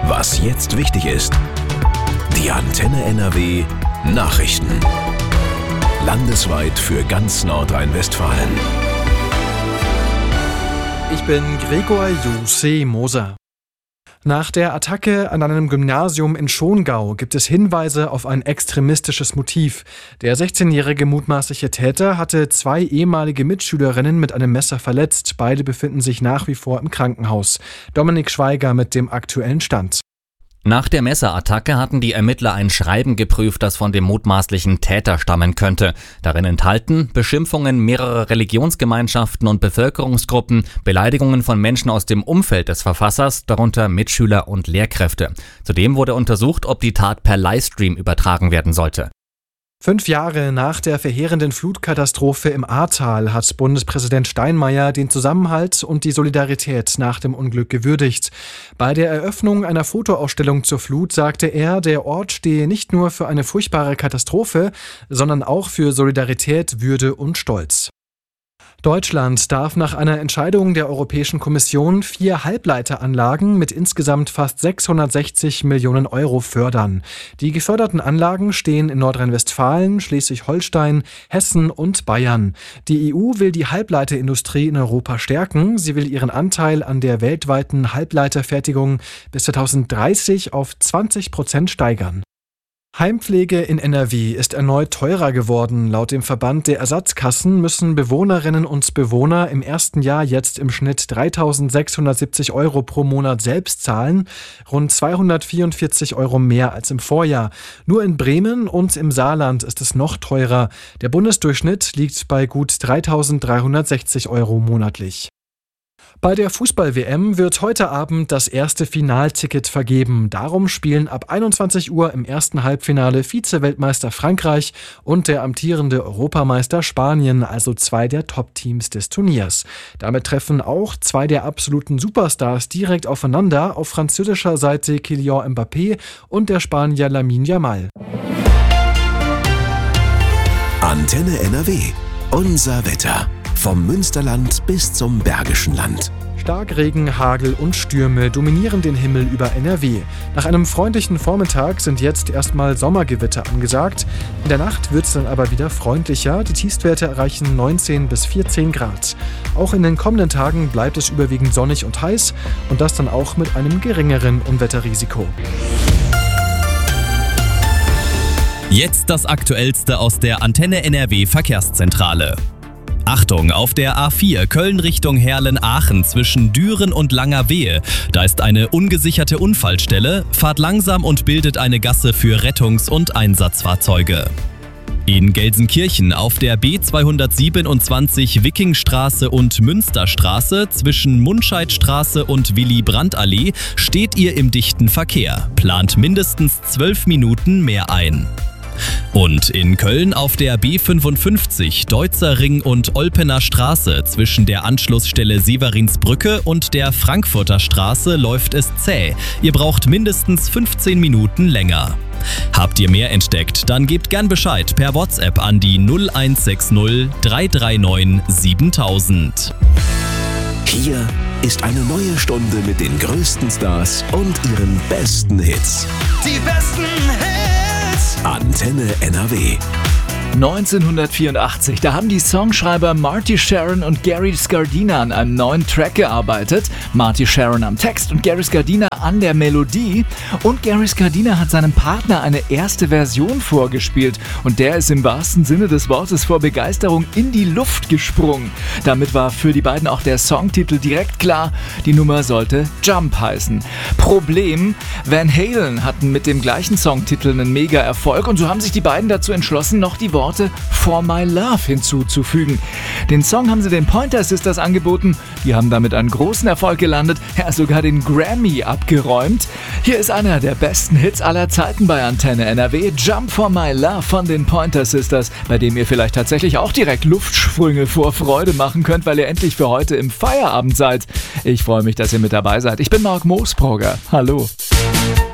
Was jetzt wichtig ist. Die Antenne NRW Nachrichten. Landesweit für ganz Nordrhein-Westfalen. Ich bin Gregor Jose Moser. Nach der Attacke an einem Gymnasium in Schongau gibt es Hinweise auf ein extremistisches Motiv. Der 16-jährige mutmaßliche Täter hatte 2 ehemalige Mitschülerinnen mit einem Messer verletzt. Beide befinden sich nach wie vor im Krankenhaus. Dominik Schweiger mit dem aktuellen Stand. Nach der Messerattacke hatten die Ermittler ein Schreiben geprüft, das von dem mutmaßlichen Täter stammen könnte. Darin enthalten Beschimpfungen mehrerer Religionsgemeinschaften und Bevölkerungsgruppen, Beleidigungen von Menschen aus dem Umfeld des Verfassers, darunter Mitschüler und Lehrkräfte. Zudem wurde untersucht, ob die Tat per Livestream übertragen werden sollte. 5 Jahre nach der verheerenden Flutkatastrophe im Ahrtal hat Bundespräsident Steinmeier den Zusammenhalt und die Solidarität nach dem Unglück gewürdigt. Bei der Eröffnung einer Fotoausstellung zur Flut sagte er, der Ort stehe nicht nur für eine furchtbare Katastrophe, sondern auch für Solidarität, Würde und Stolz. Deutschland darf nach einer Entscheidung der Europäischen Kommission 4 Halbleiteranlagen mit insgesamt fast 660 Millionen Euro fördern. Die geförderten Anlagen stehen in Nordrhein-Westfalen, Schleswig-Holstein, Hessen und Bayern. Die EU will die Halbleiterindustrie in Europa stärken. Sie will ihren Anteil an der weltweiten Halbleiterfertigung bis 2030 auf 20% steigern. Heimpflege in NRW ist erneut teurer geworden. Laut dem Verband der Ersatzkassen müssen Bewohnerinnen und Bewohner im ersten Jahr jetzt im Schnitt 3.670 Euro pro Monat selbst zahlen, rund 244 Euro mehr als im Vorjahr. Nur in Bremen und im Saarland ist es noch teurer. Der Bundesdurchschnitt liegt bei gut 3.360 Euro monatlich. Bei der Fußball-WM wird heute Abend das erste Finalticket vergeben. Darum spielen ab 21 Uhr im ersten Halbfinale Vize-Weltmeister Frankreich und der amtierende Europameister Spanien, also 2 der Top-Teams des Turniers. Damit treffen auch 2 der absoluten Superstars direkt aufeinander, auf französischer Seite Kylian Mbappé und der Spanier Lamine Yamal. Antenne NRW. Unser Wetter. Vom Münsterland bis zum Bergischen Land. Starkregen, Hagel und Stürme dominieren den Himmel über NRW. Nach einem freundlichen Vormittag sind jetzt erstmal Sommergewitter angesagt. In der Nacht wird es dann aber wieder freundlicher. Die Tiefstwerte erreichen 19 bis 14 Grad. Auch in den kommenden Tagen bleibt es überwiegend sonnig und heiß und das dann auch mit einem geringeren Unwetterrisiko. Jetzt das Aktuellste aus der Antenne NRW Verkehrszentrale. Achtung, auf der A4 Köln Richtung Herlen-Aachen zwischen Düren und Langerwehe. Da ist eine ungesicherte Unfallstelle. Fahrt langsam und bildet eine Gasse für Rettungs- und Einsatzfahrzeuge. In Gelsenkirchen auf der B227 Wikingstraße und Münsterstraße zwischen Mundscheidstraße und Willy-Brandt-Allee steht ihr im dichten Verkehr. Plant mindestens 12 Minuten mehr ein. Und in Köln auf der B55 Deutzer Ring und Olpener Straße zwischen der Anschlussstelle Severinsbrücke und der Frankfurter Straße läuft es zäh. Ihr braucht mindestens 15 Minuten länger. Habt ihr mehr entdeckt, dann gebt gern Bescheid per WhatsApp an die 0160 339 7000. Hier ist eine neue Stunde mit den größten Stars und ihren besten Hits. Die besten Hits! Antenne NRW. 1984, da haben die Songschreiber Marty Sharon und Gary Scardina an einem neuen Track gearbeitet. Marty Sharon am Text und Gary Scardina an der Melodie. Und Gary Scardina hat seinem Partner eine erste Version vorgespielt. Und der ist im wahrsten Sinne des Wortes vor Begeisterung in die Luft gesprungen. Damit war für die beiden auch der Songtitel direkt klar. Die Nummer sollte Jump heißen. Problem, Van Halen hatten mit dem gleichen Songtitel einen Mega-Erfolg. Und so haben sich die beiden dazu entschlossen, noch die Worte For My Love hinzuzufügen. Den Song haben sie den Pointer Sisters angeboten. Die haben damit einen großen Erfolg gelandet, ja sogar den Grammy abgeräumt. Hier ist einer der besten Hits aller Zeiten bei Antenne NRW. Jump For My Love von den Pointer Sisters, bei dem ihr vielleicht tatsächlich auch direkt Luftsprünge vor Freude machen könnt, weil ihr endlich für heute im Feierabend seid. Ich freue mich, dass ihr mit dabei seid. Ich bin Marc Moosbrugger. Hallo.